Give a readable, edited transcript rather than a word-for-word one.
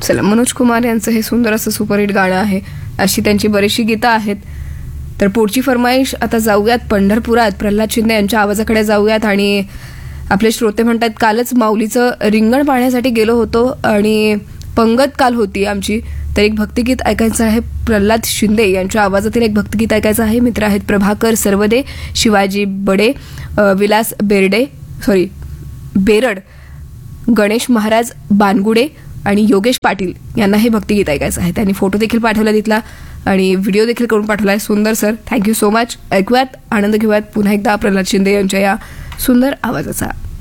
चला, मनोज कुमार यांचं हे सुंदर असं सुपरहिट गाणं आहे. अशी त्यांची बरीचशी गीतं आहेत. तर पुढची फरमाईश आता जाऊयात पंढरपुरात, प्रल्हाद शिंदे यांच्या आवाजाकडे जाऊयात. आणि आपले श्रोते म्हणतात, कालच माऊलीचं रिंगण पाहण्यासाठी गेलो होतो आणि पंगत काल होती आमची, तर एक भक्तिगीत ऐकायचं आहे. प्रल्हाद शिंदे यांच्या आवाजातील एक भक्तिगीत ऐकायचं आहे. मित्र आहेत प्रभाकर सरवदे, शिवाजी बडे, विलास बेरड, गणेश महाराज बानगुडे आणि योगेश पाटील यांना हे भक्तिगीत ऐकायचं आहे. त्यांनी फोटो देखील पाठवला तिथला आणि व्हिडिओ देखील करून पाठवला आहे. सुंदर सर, थँक्यू सो मच. ऐकूयात, आनंद घेऊयात पुन्हा एकदा प्रल्हाद शिंदे यांच्या या सुंदर आवाजाचा.